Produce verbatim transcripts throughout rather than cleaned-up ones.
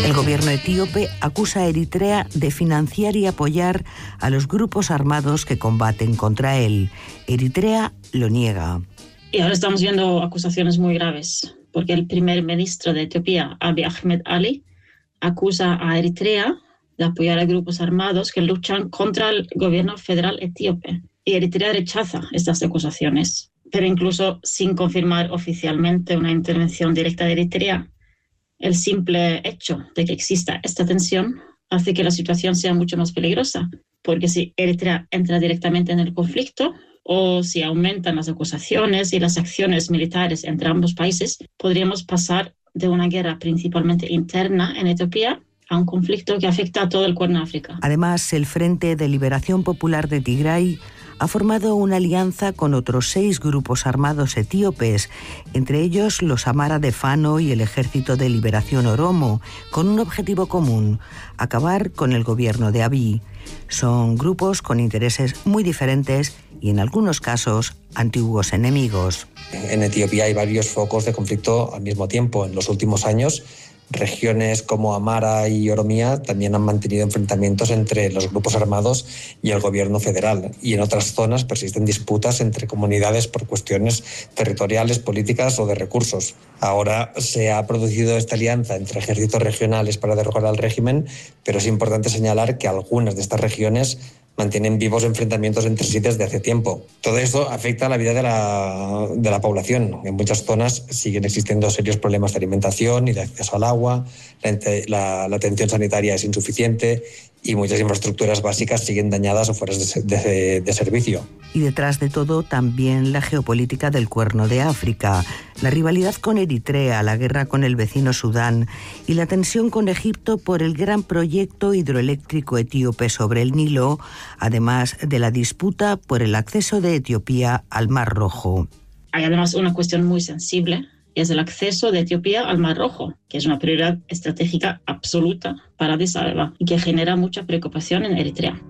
El gobierno etíope acusa a Eritrea de financiar y apoyar a los grupos armados que combaten contra él. Eritrea lo niega. Y ahora estamos viendo acusaciones muy graves, porque el primer ministro de Etiopía, Abiy Ahmed Ali, acusa a Eritrea de apoyar a grupos armados que luchan contra el gobierno federal etíope. Y Eritrea rechaza estas acusaciones, pero incluso sin confirmar oficialmente una intervención directa de Eritrea, el simple hecho de que exista esta tensión hace que la situación sea mucho más peligrosa, porque si Eritrea entra directamente en el conflicto o si aumentan las acusaciones y las acciones militares entre ambos países, podríamos pasar de una guerra principalmente interna en Etiopía a un conflicto que afecta a todo el Cuerno de África. Además, el Frente de Liberación Popular de Tigray ha formado una alianza con otros seis grupos armados etíopes, entre ellos los Amara de Fano y el Ejército de Liberación Oromo, con un objetivo común: acabar con el gobierno de Abiy. Son grupos con intereses muy diferentes y en algunos casos antiguos enemigos. En Etiopía hay varios focos de conflicto al mismo tiempo. En los últimos años, regiones como Amara y Oromía también han mantenido enfrentamientos entre los grupos armados y el gobierno federal. Y en otras zonas persisten disputas entre comunidades por cuestiones territoriales, políticas o de recursos. Ahora se ha producido esta alianza entre ejércitos regionales para derrocar al régimen, pero es importante señalar que algunas de estas regiones mantienen vivos enfrentamientos entre sí desde hace tiempo. Todo esto afecta a la vida de la, de la población. En muchas zonas siguen existiendo serios problemas de alimentación y de acceso al agua, la, la, la atención sanitaria es insuficiente y muchas infraestructuras básicas siguen dañadas o fuera de, de, de servicio. Y detrás de todo también la geopolítica del Cuerno de África, la rivalidad con Eritrea, la guerra con el vecino Sudán y la tensión con Egipto por el gran proyecto hidroeléctrico etíope sobre el Nilo, además de la disputa por el acceso de Etiopía al Mar Rojo. Hay además una cuestión muy sensible, y es el acceso de Etiopía al Mar Rojo, que es una prioridad estratégica absoluta para Addis Abeba y que genera mucha preocupación en Eritrea.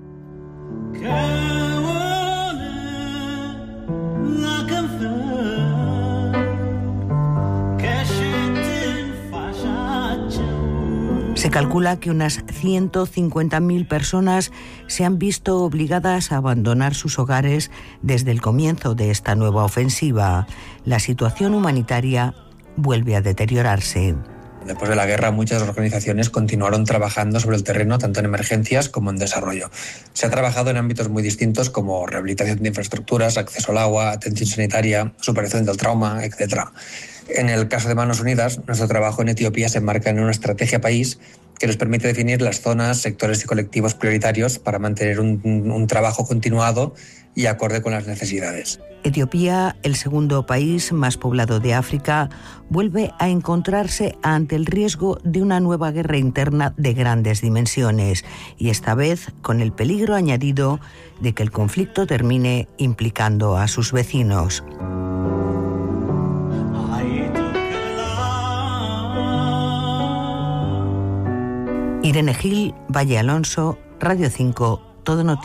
Se calcula que unas ciento cincuenta mil personas se han visto obligadas a abandonar sus hogares desde el comienzo de esta nueva ofensiva. La situación humanitaria vuelve a deteriorarse. Después de la guerra, muchas organizaciones continuaron trabajando sobre el terreno, tanto en emergencias como en desarrollo. Se ha trabajado en ámbitos muy distintos como rehabilitación de infraestructuras, acceso al agua, atención sanitaria, superación del trauma, etcétera. En el caso de Manos Unidas, nuestro trabajo en Etiopía se enmarca en una estrategia país que nos permite definir las zonas, sectores y colectivos prioritarios para mantener un, un trabajo continuado y acorde con las necesidades. Etiopía, el segundo país más poblado de África, vuelve a encontrarse ante el riesgo de una nueva guerra interna de grandes dimensiones, y esta vez con el peligro añadido de que el conflicto termine implicando a sus vecinos. Irene Gil, Valle Alonso, Radio cinco, Todo Noticias.